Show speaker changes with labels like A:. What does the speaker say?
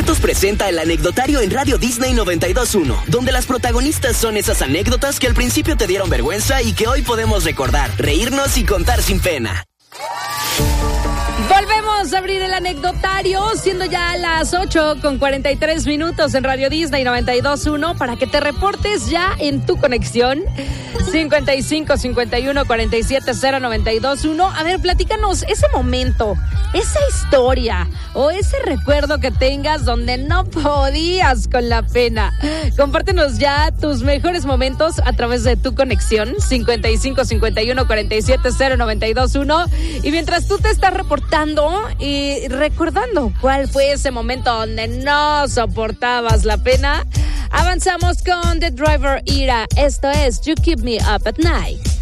A: Boletos presenta el anecdotario en Radio Disney 92.1, donde las protagonistas son esas anécdotas que al principio te dieron vergüenza y que hoy podemos recordar, reírnos y contar sin pena.
B: Volvemos a abrir el anecdotario, siendo ya las 8:43 en Radio Disney 92.1, para que te reportes ya en tu conexión. 55 51 47 0 92.1. A ver, platícanos ese momento, esa historia o ese recuerdo que tengas donde no podías con la pena. Compártenos ya tus mejores momentos a través de tu conexión. 55 51 47 0 92.1. Y mientras tú te estás reportando y recordando cuál fue ese momento donde no soportabas la pena, avanzamos con The Driver Era. Esto es You Keep Me Up at Night.